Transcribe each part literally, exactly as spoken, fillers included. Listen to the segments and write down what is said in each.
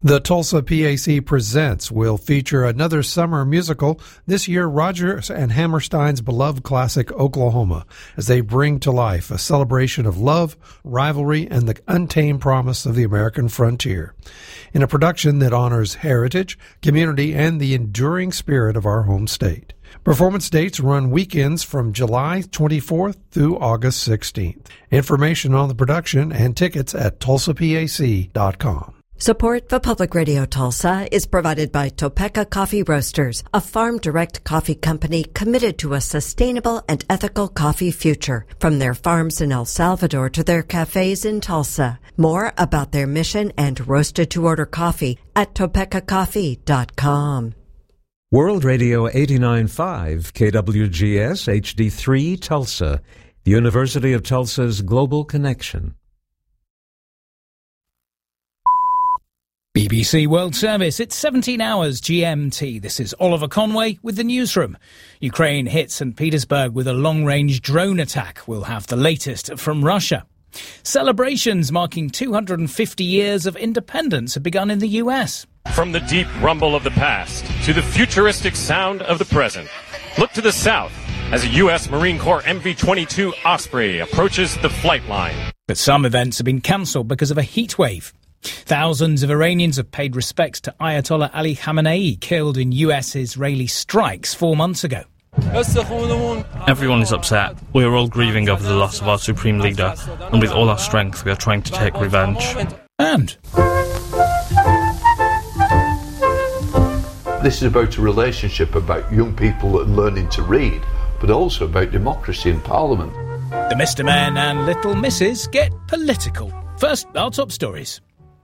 The Tulsa P A C Presents will feature another summer musical, this year Rodgers and Hammerstein's beloved classic Oklahoma, as they bring to life a celebration of love, rivalry, and the untamed promise of the American frontier. In a production that honors heritage, community, and the enduring spirit of our home state. Performance dates run weekends from July twenty-fourth through August sixteenth. Information on the production and tickets at tulsa p a c dot com. Support for Public Radio Tulsa is provided by Topeka Coffee Roasters, a farm-direct coffee company committed to a sustainable and ethical coffee future. From their farms in El Salvador to their cafes in Tulsa. More about their mission and roasted-to-order coffee at topeka coffee dot com. World Radio eighty-nine point five, K W G S H D three Tulsa, the University of Tulsa's Global Connection. B B C World Service, it's seventeen hours G M T. This is Oliver Conway with the newsroom. Ukraine hits Saint Petersburg with a long-range drone attack. We'll have the latest from Russia. Celebrations marking two hundred fifty years of independence have begun in the U S. From the deep rumble of the past to the futuristic sound of the present, look to the south as a U S Marine Corps M V twenty-two Osprey approaches the flight line. But some events have been cancelled because of a heat wave. Thousands of Iranians have paid respects to Ayatollah Ali Khamenei, killed in U S-Israeli strikes four months ago. Everyone is upset. We are all grieving over the loss of our supreme leader, and with all our strength we are trying to take revenge. And this is about a relationship about young people learning to read, but also about democracy in Parliament. The Mister Men and Little Misses get political. First, our top stories.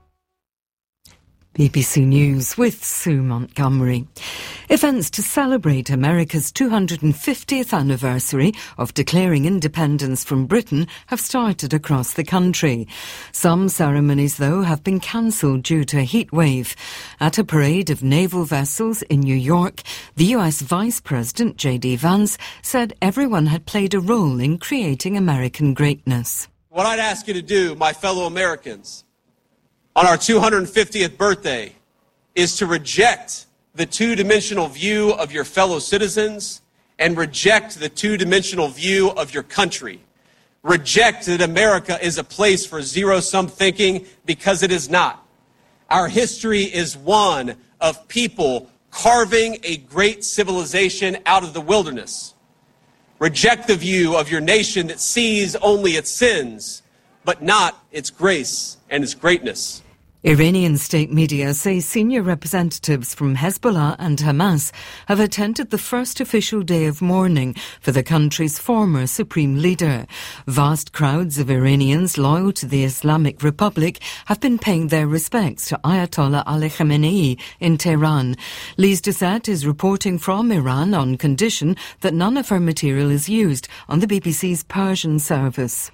B B C News with Sue Montgomery. Events to celebrate America's two hundred fiftieth anniversary of declaring independence from Britain have started across the country. Some ceremonies, though, have been cancelled due to a heat wave. At a parade of naval vessels in New York, the U S Vice President J D Vance said everyone had played a role in creating American greatness. What I'd ask you to do, my fellow Americans, on our two hundred fiftieth birthday, is to reject the two-dimensional view of your fellow citizens and reject the two-dimensional view of your country. Reject that America is a place for zero-sum thinking, because it is not. Our history is one of people carving a great civilization out of the wilderness. Reject the view of your nation that sees only its sins, but not its grace and its greatness. Iranian state media say senior representatives from Hezbollah and Hamas have attended the first official day of mourning for the country's former supreme leader. Vast crowds of Iranians loyal to the Islamic Republic have been paying their respects to Ayatollah Ali Khamenei in Tehran. Lise Doucette is reporting from Iran on condition that none of her material is used on the B B C's Persian service.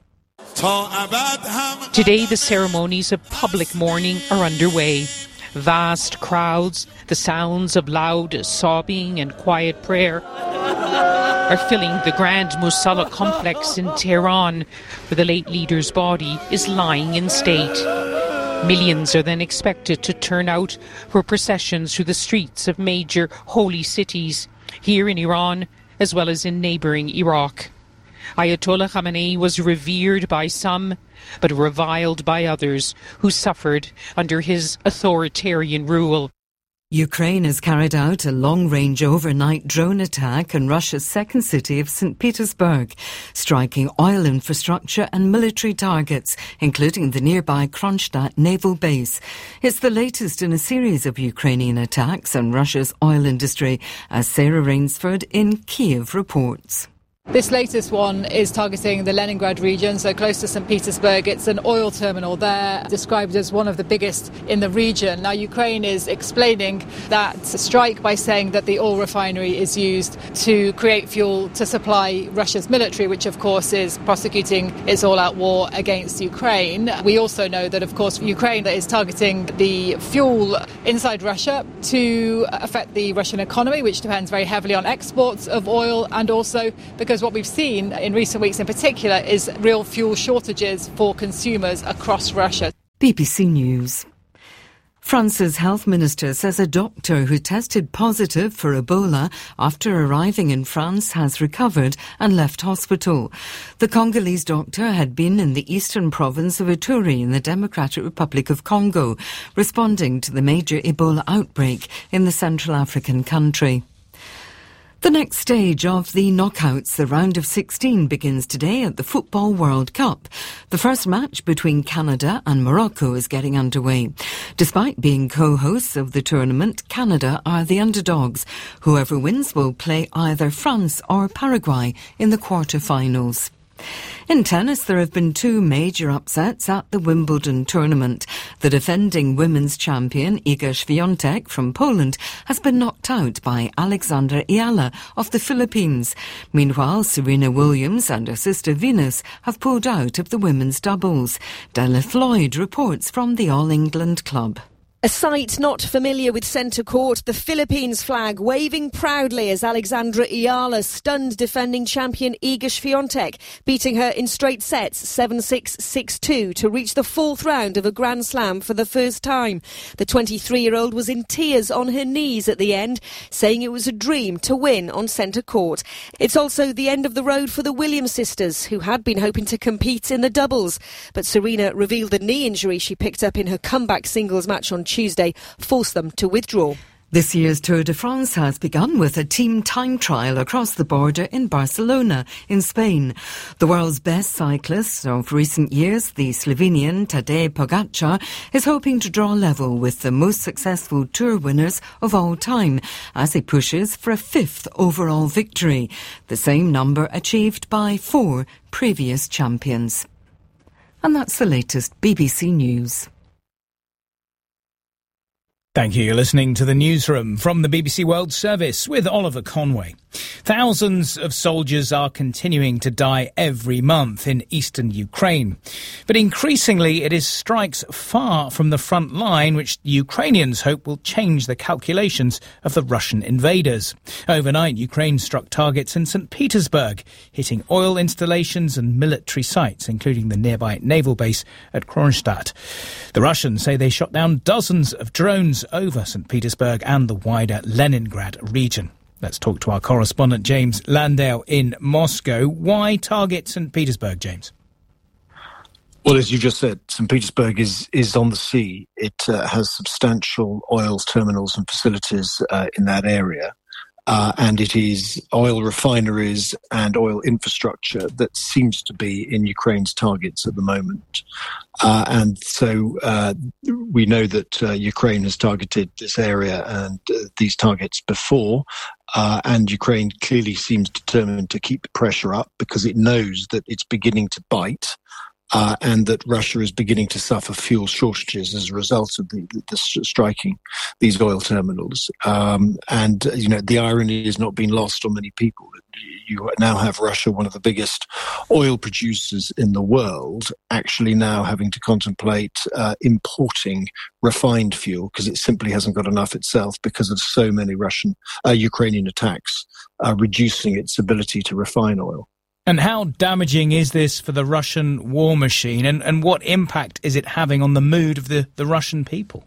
Today, the ceremonies of public mourning are underway. Vast crowds, the sounds of loud sobbing and quiet prayer are filling the Grand Musalla complex in Tehran, where the late leader's body is lying in state. Millions are then expected to turn out for processions through the streets of major holy cities, here in Iran as well as in neighbouring Iraq. Ayatollah Khamenei was revered by some, but reviled by others who suffered under his authoritarian rule. Ukraine has carried out a long-range overnight drone attack on Russia's second city of Saint Petersburg, striking oil infrastructure and military targets, including the nearby Kronstadt naval base. It's the latest in a series of Ukrainian attacks on Russia's oil industry, as Sarah Rainsford in Kiev reports. This latest one is targeting the Leningrad region, so close to Saint Petersburg. It's an oil terminal there, described as one of the biggest in the region. Now, Ukraine is explaining that strike by saying that the oil refinery is used to create fuel to supply Russia's military, which of course is prosecuting its all-out war against Ukraine. We also know that, of course, Ukraine is targeting the fuel inside Russia to affect the Russian economy, which depends very heavily on exports of oil, and also because what we've seen in recent weeks in particular is real fuel shortages for consumers across Russia. B B C News. France's health minister says a doctor who tested positive for Ebola after arriving in France has recovered and left hospital. The Congolese doctor had been in the eastern province of Ituri in the Democratic Republic of Congo, responding to the major Ebola outbreak in the Central African country. The next stage of the knockouts, the round of sixteen, begins today at the Football World Cup. The first match between Canada and Morocco is getting underway. Despite being co-hosts of the tournament, Canada are the underdogs. Whoever wins will play either France or Paraguay in the quarter-finals. In tennis, there have been two major upsets at the Wimbledon tournament. The defending women's champion, Iga Świątek from Poland, has been knocked out by Alexandra Ayala of the Philippines. Meanwhile, Serena Williams and her sister Venus have pulled out of the women's doubles. Della Floyd reports from the All England Club. A sight not familiar with centre court, the Philippines flag waving proudly as Alexandra Ayala stunned defending champion Iga Świątek, beating her in straight sets seven six, six two to reach the fourth round of a Grand Slam for the first time. The twenty-three-year-old was in tears on her knees at the end, saying it was a dream to win on centre court. It's also the end of the road for the Williams sisters, who had been hoping to compete in the doubles. But Serena revealed the knee injury she picked up in her comeback singles match on Tuesday forced them to withdraw. This year's Tour de France has begun with a team time trial across the border in Barcelona, in Spain. The world's best cyclist of recent years, the Slovenian Tadej Pogačar, is hoping to draw level with the most successful Tour winners of all time as he pushes for a fifth overall victory, the same number achieved by four previous champions. And that's the latest B B C News. Thank you. You're listening to the Newsroom from the B B C World Service with Oliver Conway. Thousands of soldiers are continuing to die every month in eastern Ukraine. But increasingly it is strikes far from the front line which Ukrainians hope will change the calculations of the Russian invaders. Overnight, Ukraine struck targets in Saint Petersburg, hitting oil installations and military sites, including the nearby naval base at Kronstadt. The Russians say they shot down dozens of drones over Saint Petersburg and the wider Leningrad region. Let's talk to our correspondent James Landale in Moscow. Why target Saint Petersburg, James? Well, as you just said, Saint Petersburg is, is on the sea. It uh, has substantial oil terminals and facilities uh, in that area. Uh, and it is oil refineries and oil infrastructure that seems to be in Ukraine's targets at the moment. Uh, and so uh, we know that uh, Ukraine has targeted this area and uh, these targets before. Uh, and Ukraine clearly seems determined to keep the pressure up because it knows that it's beginning to bite. Uh, and that Russia is beginning to suffer fuel shortages as a result of the, the, the striking these oil terminals. Um, and, you know, the irony is not being lost on many people. You now have Russia, one of the biggest oil producers in the world, actually now having to contemplate uh, importing refined fuel because it simply hasn't got enough itself because of so many Russian, uh, Ukrainian attacks, uh, reducing its ability to refine oil. And how damaging is this for the Russian war machine, and, and what impact is it having on the mood of the, the Russian people?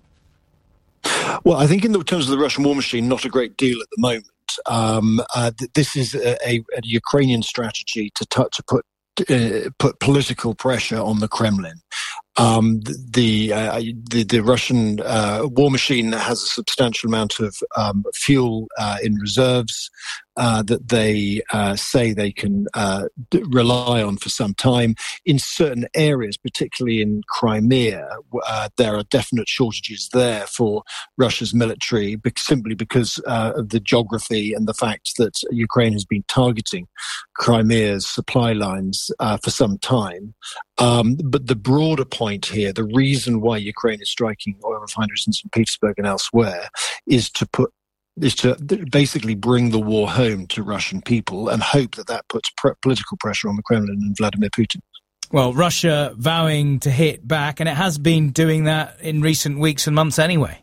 Well, I think in the terms of the Russian war machine, not a great deal at the moment. Um, uh, th- this is a, a, a Ukrainian strategy to, t- to put uh, put political pressure on the Kremlin. Um, the, uh, the the Russian uh, war machine has a substantial amount of um, fuel uh, in reserves uh, that they uh, say they can uh, d- rely on for some time. In certain areas, particularly in Crimea, uh, there are definite shortages there for Russia's military, be- simply because uh, of the geography and the fact that Ukraine has been targeting Crimea's supply lines uh, for some time. Um, but the broader point here, the reason why Ukraine is striking oil refineries in Saint Petersburg and elsewhere, is to put is to basically bring the war home to Russian people and hope that that puts pre- political pressure on the Kremlin and Vladimir Putin. Well, Russia vowing to hit back, and it has been doing that in recent weeks and months anyway.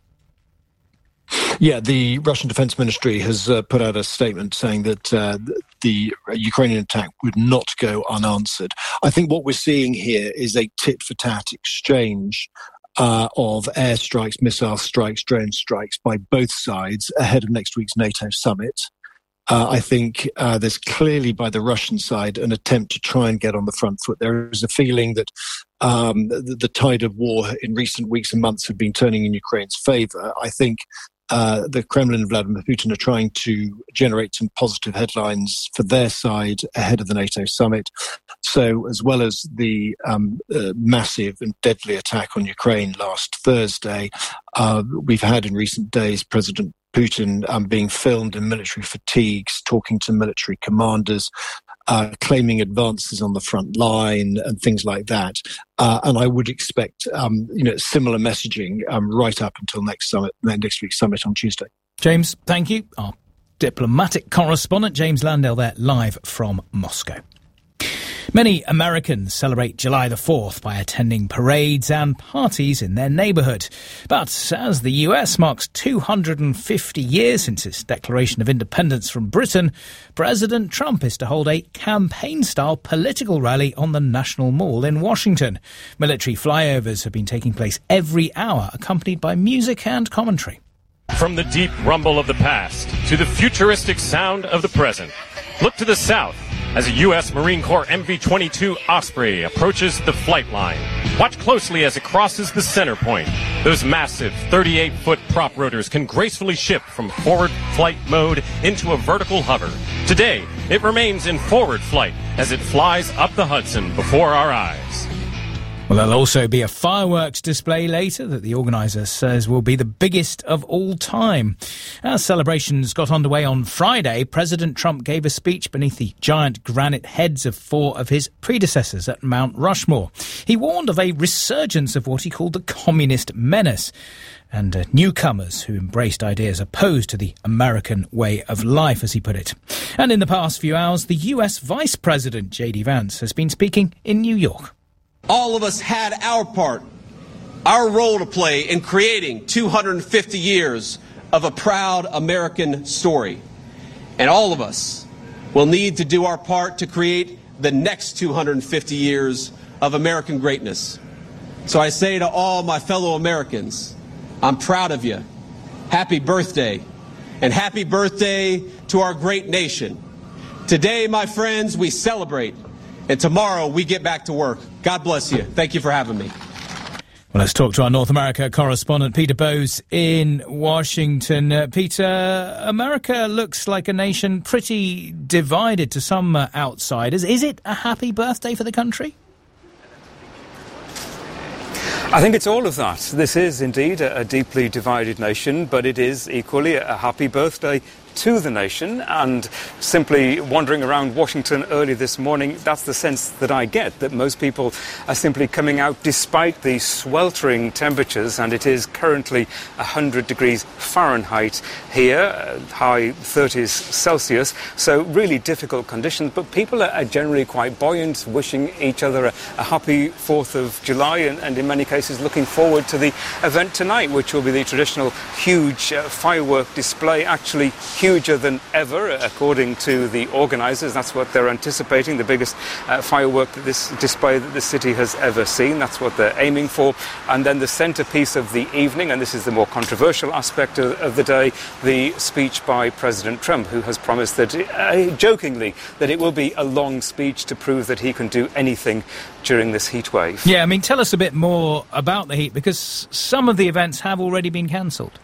Yeah, the Russian Defense Ministry has uh, put out a statement saying that uh, the Ukrainian attack would not go unanswered. I think what we're seeing here is a tit-for-tat exchange uh, of airstrikes, missile strikes, drone strikes by both sides ahead of next week's NATO summit. Uh, I think uh, there's clearly by the Russian side an attempt to try and get on the front foot. There is a feeling that um, the, the tide of war in recent weeks and months have been turning in Ukraine's favour. I think uh, the Kremlin and Vladimir Putin are trying to generate some positive headlines for their side ahead of the NATO summit. So as well as the um, uh, massive and deadly attack on Ukraine last Thursday, uh, we've had in recent days President Putin um, being filmed in military fatigues, talking to military commanders, uh, claiming advances on the front line and things like that. Uh, and I would expect, um, you know, similar messaging um, right up until next summit, next week's summit on Tuesday. James, thank you. Our diplomatic correspondent, James Landale, there live from Moscow. Many Americans celebrate July the fourth by attending parades and parties in their neighbourhood. But as the U S marks two hundred fifty years since its declaration of independence from Britain, President Trump is to hold a campaign-style political rally on the National Mall in Washington. Military flyovers have been taking place every hour, accompanied by music and commentary. From the deep rumble of the past to the futuristic sound of the present, look to the south as a U S Marine Corps M V twenty-two Osprey approaches the flight line. Watch closely as it crosses the center point. Those massive thirty-eight foot prop rotors can gracefully shift from forward flight mode into a vertical hover. Today, it remains in forward flight as it flies up the Hudson before our eyes. Well, there'll also be a fireworks display later that the organiser says will be the biggest of all time. As celebrations got underway on Friday, President Trump gave a speech beneath the giant granite heads of four of his predecessors at Mount Rushmore. He warned of a resurgence of what he called the communist menace and uh, newcomers who embraced ideas opposed to the American way of life, as he put it. And in the past few hours, the U S Vice President, J D Vance, has been speaking in New York. All of us had our part, our role to play in creating two hundred fifty years of a proud American story. And all of us will need to do our part to create the next two hundred fifty years of American greatness. So I say to all my fellow Americans, I'm proud of you. Happy birthday. And happy birthday to our great nation. Today, my friends, we celebrate. And tomorrow we get back to work. God bless you. Thank you for having me. Well, let's talk to our North America correspondent, Peter Bowes in Washington. Uh, Peter, America looks like a nation pretty divided to some uh, outsiders. Is it a happy birthday for the country? I think it's all of that. This is indeed a, a deeply divided nation, but it is equally a happy birthday to the nation. And simply wandering around Washington early this morning, that's the sense that I get, that most people are simply coming out despite the sweltering temperatures, and it is currently one hundred degrees Fahrenheit here, high thirties Celsius, so really difficult conditions, but people are generally quite buoyant, wishing each other a, a happy fourth of July, and, and in many cases looking forward to the event tonight, which will be the traditional huge uh, firework display, actually huger than ever, according to the organisers. That's what they're anticipating, the biggest uh, firework that this display that the city has ever seen. That's what they're aiming for. And then the centrepiece of the evening, and this is the more controversial aspect of, of the day, the speech by President Trump, who has promised that, uh, jokingly, that it will be a long speech to prove that he can do anything during this heat wave. Yeah, I mean, tell us a bit more about the heat, because some of the events have already been cancelled.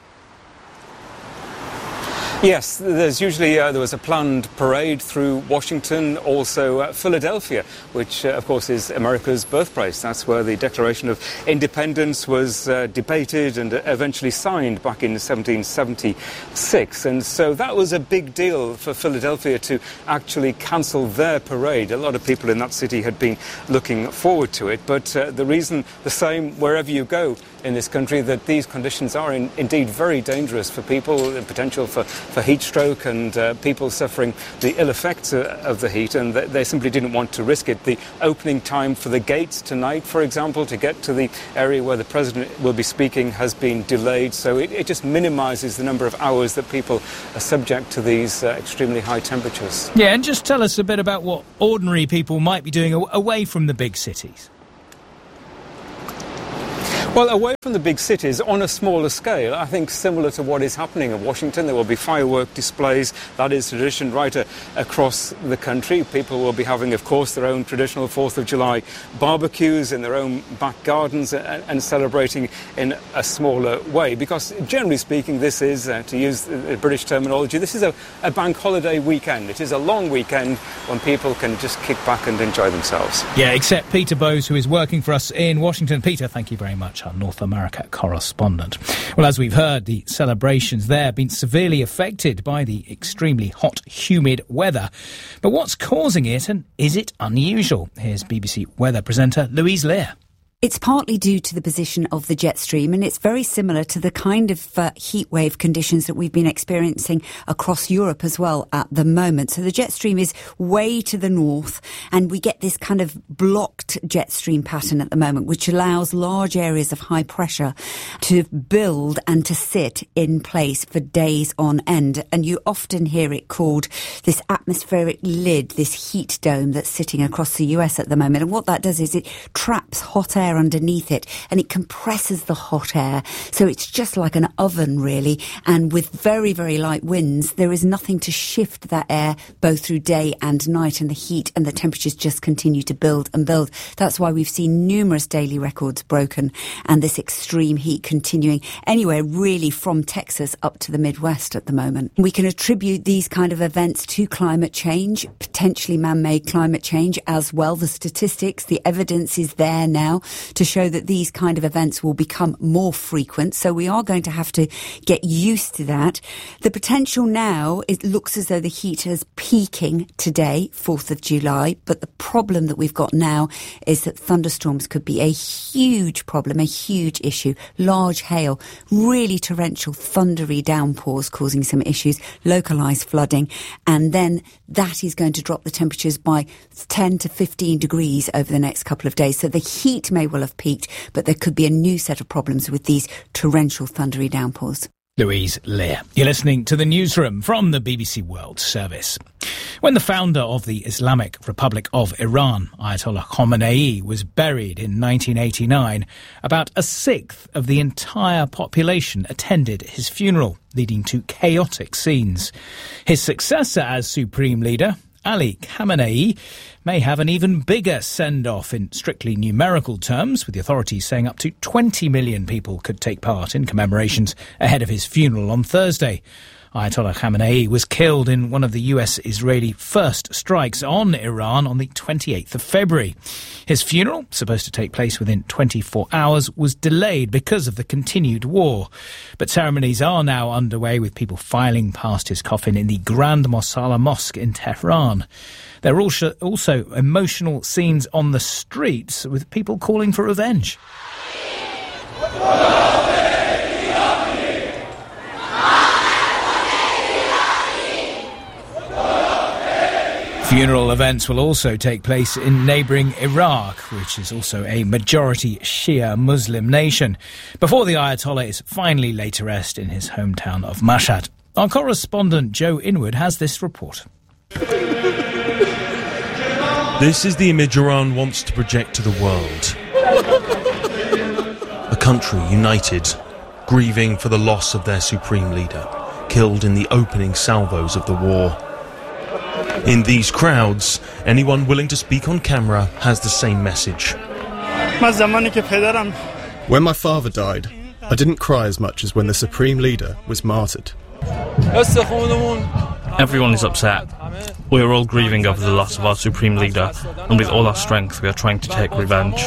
Yes, there's usually, uh, there was a planned parade through Washington, also uh, Philadelphia, which, uh, of course, is America's birthplace. That's where the Declaration of Independence was uh, debated and eventually signed back in seventeen seventy-six. And so that was a big deal for Philadelphia to actually cancel their parade. A lot of people in that city had been looking forward to it. But uh, the reason, the same wherever you go in this country, that these conditions are in, indeed very dangerous for people, the potential for for heat stroke and uh, people suffering the ill effects uh, of the heat, and th- they simply didn't want to risk it. The opening time for the gates tonight, for example, to get to the area where the president will be speaking has been delayed, so it, it just minimises the number of hours that people are subject to these uh, extremely high temperatures. Yeah, and just tell us a bit about what ordinary people might be doing away from the big cities. Well, away from the big cities, on a smaller scale, I think similar to what is happening in Washington, there will be firework displays. That is tradition right a, across the country. People will be having, of course, their own traditional fourth of July barbecues in their own back gardens and, and celebrating in a smaller way. Because, generally speaking, this is, uh, to use the British terminology, this is a, a bank holiday weekend. It is a long weekend when people can just kick back and enjoy themselves. Yeah, except Peter Bowes, who is working for us in Washington. Peter, thank you very much. Our North America correspondent. Well, as we've heard, the celebrations there have been severely affected by the extremely hot, humid weather. But what's causing it, and is it unusual? Here's B B C weather presenter Louise Lear. It's partly due to the position of the jet stream, and it's very similar to the kind of uh, heat wave conditions that we've been experiencing across Europe as well at the moment. So the jet stream is way to the north, and we get this kind of blocked jet stream pattern at the moment, which allows large areas of high pressure to build and to sit in place for days on end. And you often hear it called this atmospheric lid, this heat dome that's sitting across the U S at the moment. And what that does is it traps hot air underneath it, and it compresses the hot air, so it's just like an oven really, and with very very light winds there is nothing to shift that air both through day and night, and the heat and the temperatures just continue to build and build. That's why we've seen numerous daily records broken, and this extreme heat continuing anywhere really from Texas up to the Midwest at the moment. We can attribute these kind of events to climate change, potentially man-made climate change as well. The statistics, the evidence is there now to show that these kind of events will become more frequent. So we are going to have to get used to that. The potential now, it looks as though the heat is peaking today, fourth of July. But the problem that we've got now is that thunderstorms could be a huge problem, a huge issue. Large hail, really torrential, thundery downpours causing some issues, localised flooding. And then that is going to drop the temperatures by ten to fifteen degrees over the next couple of days. So the heat may will have peaked, but there could be a new set of problems with these torrential thundery downpours. Louise Lear. You're listening to the Newsroom from the B B C World Service. When the founder of the Islamic Republic of Iran, Ayatollah Khamenei, was buried in nineteen eighty-nine, about a sixth of the entire population attended his funeral, leading to chaotic scenes. His successor as supreme leader, Ali Khamenei, may have an even bigger send-off in strictly numerical terms, with the authorities saying up to twenty million people could take part in commemorations ahead of his funeral on Thursday. Ayatollah Khamenei was killed in one of the U S-Israeli first strikes on Iran on the twenty-eighth of February. His funeral, supposed to take place within twenty-four hours, was delayed because of the continued war. But ceremonies are now underway, with people filing past his coffin in the Grand Mosala Mosque in Tehran. There are also, also emotional scenes on the streets, with people calling for revenge. Funeral events will also take place in neighbouring Iraq, which is also a majority Shia Muslim nation, before the Ayatollah is finally laid to rest in his hometown of Mashhad. Our correspondent Joe Inwood has this report. This is the image Iran wants to project to the world. A country united, grieving for the loss of their supreme leader, killed in the opening salvos of the war. In these crowds, anyone willing to speak on camera has the same message. When my father died, I didn't cry as much as when the supreme leader was martyred. Everyone is upset. We are all grieving over the loss of our supreme leader, and with all our strength we are trying to take revenge.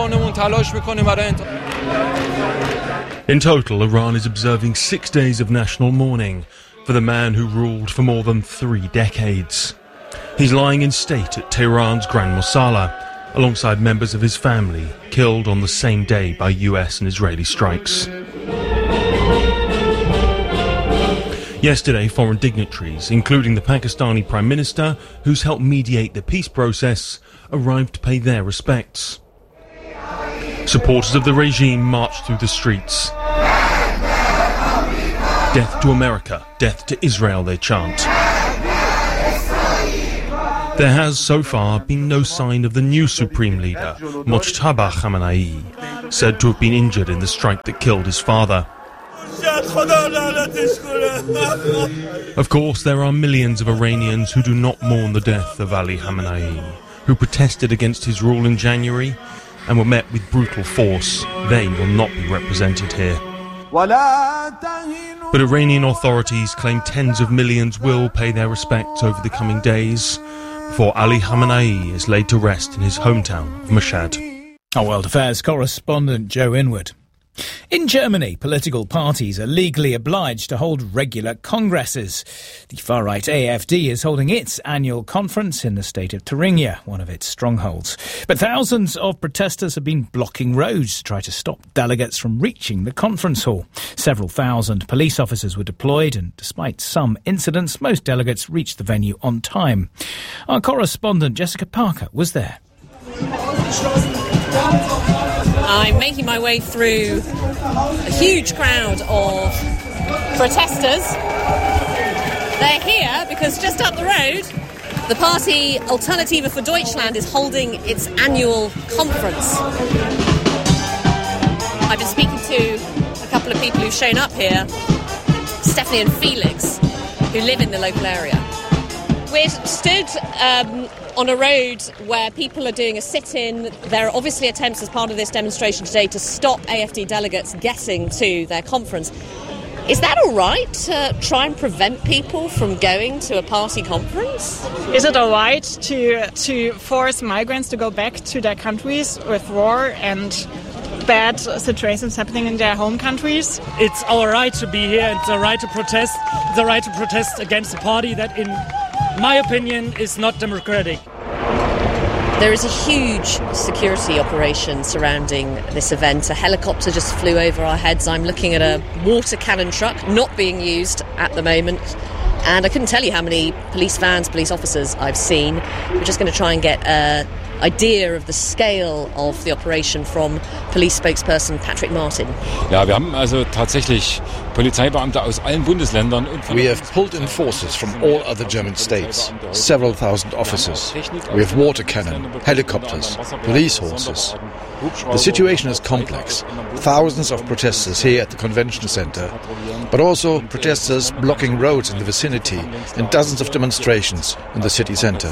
In total, Iran is observing six days of national mourning for the man who ruled for more than three decades. He's lying in state at Tehran's Grand Mosala, alongside members of his family, killed on the same day by U S and Israeli strikes. Yesterday, foreign dignitaries, including the Pakistani Prime Minister, who's helped mediate the peace process, arrived to pay their respects. Supporters of the regime marched through the streets. Death to America, death to Israel, they chant. There has, so far, been no sign of the new supreme leader, Mojtaba Khamenei. said to have been injured in the strike that killed his father. Of course, there are millions of Iranians who do not mourn the death of Ali Khamenei, who protested against his rule in January and were met with brutal force. They will not be represented here. But Iranian authorities claim tens of millions will pay their respects over the coming days before Ali Khamenei is laid to rest in his hometown of Mashhad. Our World Affairs correspondent Joe Inwood. In Germany, political parties are legally obliged to hold regular congresses. The far-right A F D is holding its annual conference in the state of Thuringia, one of its strongholds. But thousands of protesters have been blocking roads to try to stop delegates from reaching the conference hall. Several thousand police officers were deployed, and despite some incidents, most delegates reached the venue on time. Our correspondent Jessica Parker was there. I'm making my way through a huge crowd of protesters. They're here because just up the road, the party Alternative for Deutschland is holding its annual conference. I've been speaking to a couple of people who've shown up here, Stephanie and Felix, who live in the local area. We're stood um, on a road where people are doing a sit-in. There are obviously attempts as part of this demonstration today to stop A F D delegates getting to their conference. Is that all right to try and prevent people from going to a party conference? Is it all right to to force migrants to go back to their countries with war and bad situations happening in their home countries? It's our right to be here. It's our right to protest. It's our right to protest against a party that, in my opinion, is not democratic. There is a huge security operation surrounding this event. A helicopter just flew over our heads. I'm looking at a water cannon truck not being used at the moment. And I couldn't tell you how many police vans, police officers I've seen. We're just going to try and get an idea of the scale of the operation from police spokesperson Patrick Martin. Ja, wir haben also tatsächlich Polizeibeamte aus allen Bundesländern. We have pulled in forces from all other German states, several thousand officers. We have water cannon, helicopters, police horses. The situation is complex. Thousands of protesters here at the convention center, but also protesters blocking roads in the vicinity and dozens of demonstrations in the city center.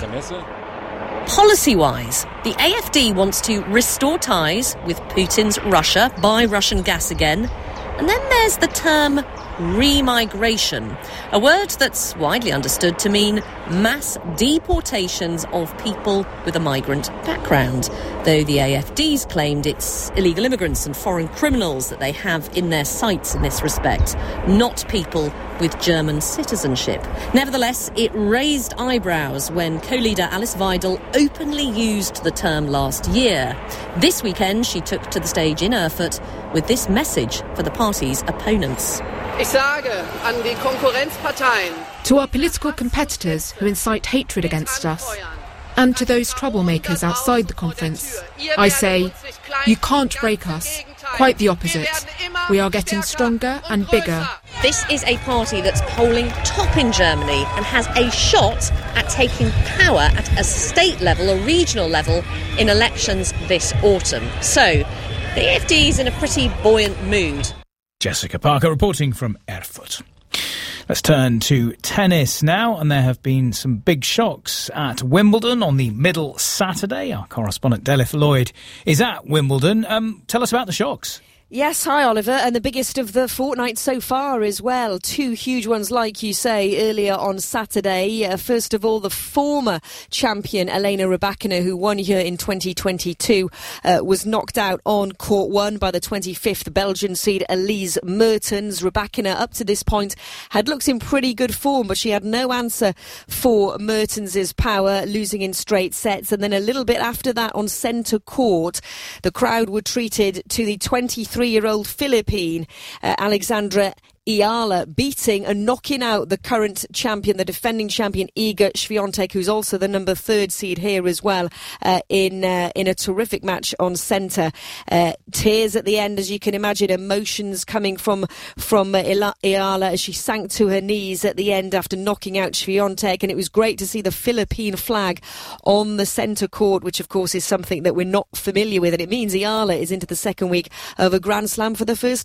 Policy-wise, the A F D wants to restore ties with Putin's Russia, buy Russian gas again. And then there's the term remigration, a word that's widely understood to mean mass deportations of people with a migrant background, though the A F D's claimed it's illegal immigrants and foreign criminals that they have in their sights in this respect, not people with German citizenship. Nevertheless, it raised eyebrows when co-leader Alice Weidel openly used the term last year. This weekend, she took to the stage in Erfurt with this message for the party's opponents. Ich sage an die Konkurrenzparteien. To our political competitors who incite hatred against us, and to those troublemakers outside the conference, I say, you can't break us. Quite the opposite. We are getting stronger and bigger. This is a party that's polling top in Germany and has a shot at taking power at a state level, a regional level, in elections this autumn. So, the A F D is in a pretty buoyant mood. Jessica Parker reporting from Erfurt. Let's turn to tennis now, and there have been some big shocks at Wimbledon on the middle Saturday. Our correspondent Delith Lloyd is at Wimbledon. Um, tell us about the shocks. Yes, hi Oliver, and the biggest of the fortnight so far as well. Two huge ones, like you say, earlier on Saturday. Uh, first of all, the former champion Elena Rybakina, who won here in twenty twenty-two, uh, was knocked out on court one by the twenty-fifth Belgian seed Elise Mertens. Rybakina, up to this point, had looked in pretty good form, but she had no answer for Mertens' power, losing in straight sets. And then a little bit after that on centre court, the crowd were treated to the twenty-three-year-old Philippine uh, Alexandra Eala, beating and knocking out the current champion, the defending champion Iga Swiatek, who's also the number third seed here as well, uh, in uh, in a terrific match on centre. Uh, tears at the end, as you can imagine, emotions coming from from uh, Eala as she sank to her knees at the end after knocking out Swiatek, and it was great to see the Philippine flag on the centre court, which of course is something that we're not familiar with, and it means Eala is into the second week of a Grand Slam for the first time.